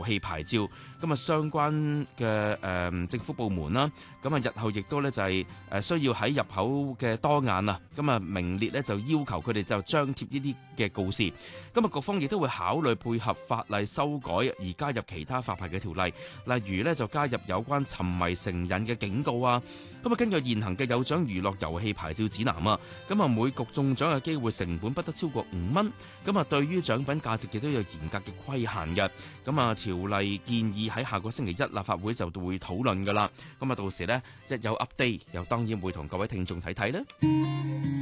遊戲牌照。咁啊，相關嘅政府部門啦，咁啊日後亦都咧就係需要喺入口嘅多眼啊，咁啊名列咧就要求佢哋就張貼呢啲嘅告示。咁啊，局方亦都會考慮配合法例修改而加入其他發牌嘅條例，例如咧就加入有關沉迷成癮嘅警告啊。咁啊，根據現行嘅有獎娛樂遊戲牌照指南啊，咁啊每局中獎嘅機會成本不得超過5蚊。咁啊，對於獎品價值亦都有嚴格嘅規限嘅。咁啊，條例建議喺下個星期一立法會就會討論㗎啦。咁啊，到時呢，一有 update，又當然會同各位聽眾睇睇啦。